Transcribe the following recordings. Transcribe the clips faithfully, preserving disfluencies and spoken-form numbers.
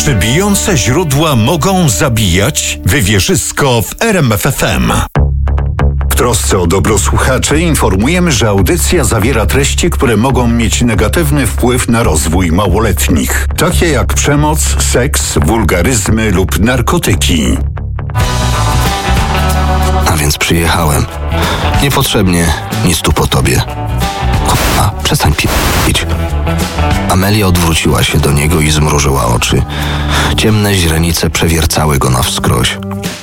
Czy bijące źródła mogą zabijać? Wywierzysko w R M F F M. W trosce o dobro słuchaczy informujemy, że audycja zawiera treści, które mogą mieć negatywny wpływ na rozwój małoletnich, takie jak przemoc, seks, wulgaryzmy lub narkotyki. A więc przyjechałem. Niepotrzebnie, nic tu po tobie. A, przestań pi***ić. Amelia odwróciła się do niego i zmrużyła oczy. Ciemne źrenice przewiercały go na wskroś.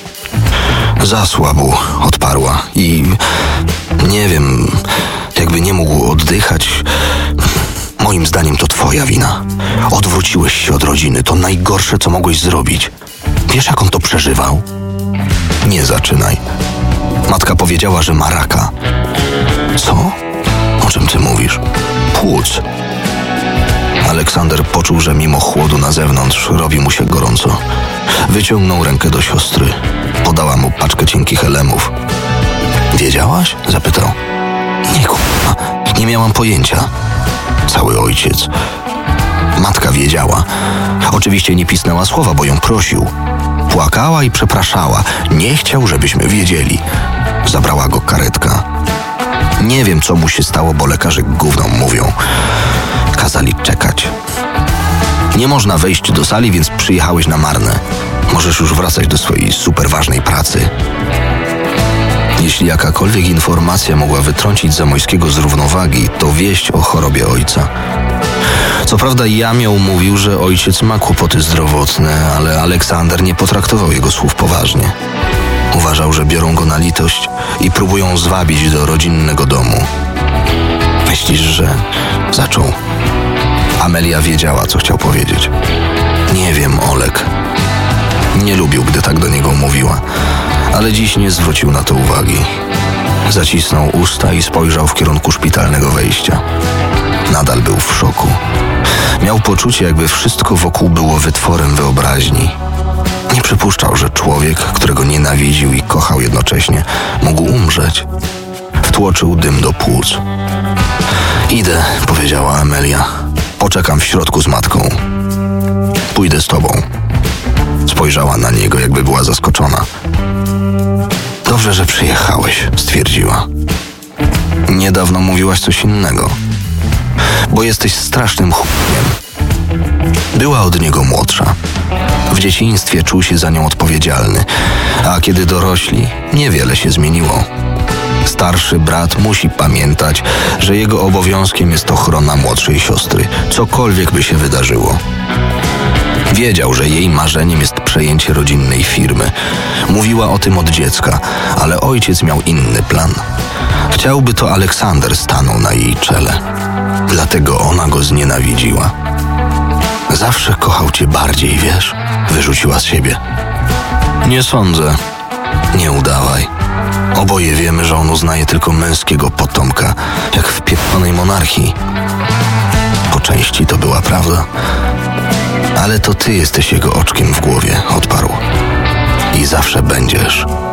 Zasłabł, odparła i nie wiem, jakby nie mógł oddychać. Moim zdaniem to twoja wina. Odwróciłeś się od rodziny, to najgorsze, co mogłeś zrobić. Wiesz, jak on to przeżywał? Nie zaczynaj. Matka powiedziała, że ma raka. Co? O czym ty mówisz? Płuc. Aleksander poczuł, że mimo chłodu na zewnątrz robi mu się gorąco. Wyciągnął rękę do siostry. Podała mu paczkę cienkich elemów. Wiedziałaś? Zapytał. Nie, k***a, nie miałam pojęcia. Cały ojciec. Matka wiedziała. Oczywiście nie pisnęła słowa, bo ją prosił. Płakała i przepraszała. Nie chciał, żebyśmy wiedzieli. Zabrała go karetka. Nie wiem, co mu się stało, bo lekarze gówno mówią. Kazali czekać. Nie można wejść do sali, więc przyjechałeś na marne. Możesz już wracać do swojej super ważnej pracy. Jeśli jakakolwiek informacja mogła wytrącić Zamojskiego z równowagi, to wieść o chorobie ojca. Co prawda Jamiał mówił, że ojciec ma kłopoty zdrowotne, ale Aleksander nie potraktował jego słów poważnie. Uważał, że biorą go na litość i próbują zwabić do rodzinnego domu. Myślisz, że zaczął? Amelia wiedziała, co chciał powiedzieć. Nie wiem, Olek. Nie lubił, gdy tak do niego mówiła, ale dziś nie zwrócił na to uwagi. Zacisnął usta i spojrzał w kierunku szpitalnego wejścia. Nadal był w szoku. Miał poczucie, jakby wszystko wokół było wytworem wyobraźni. Nie przypuszczał, że człowiek, którego nienawidził i kochał jednocześnie, mógł umrzeć. Wtłoczył dym do płuc. Idę, powiedziała Amelia. Poczekam w środku z matką. Pójdę z tobą. Spojrzała na niego, jakby była zaskoczona. Dobrze, że przyjechałeś, stwierdziła. Niedawno mówiłaś coś innego. Bo jesteś strasznym chłopiem. Była od niego młodsza. W dzieciństwie czuł się za nią odpowiedzialny, a kiedy dorośli, niewiele się zmieniło. Starszy brat musi pamiętać, że jego obowiązkiem jest ochrona młodszej siostry, cokolwiek by się wydarzyło. Wiedział, że jej marzeniem jest przejęcie rodzinnej firmy. Mówiła o tym od dziecka, ale ojciec miał inny plan. Chciałby to Aleksander stanął na jej czele. Dlatego ona go znienawidziła. Zawsze kochał cię bardziej, wiesz? Wyrzuciła z siebie. Nie sądzę. Nie udawaj. Oboje wiemy, że on uznaje tylko męskiego potomka, jak w pieprzonej monarchii. Po części to była prawda. Ale to ty jesteś jego oczkiem w głowie, odparł. I zawsze będziesz.